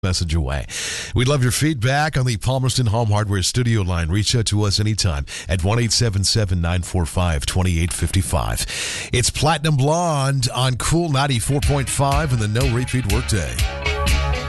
message away. We'd love your feedback on the Palmerston Home Hardware studio line. Reach out to us anytime at 1-877-945-2855. It's Platinum Blonde on Cool 94.5 and the No Repeat Workday.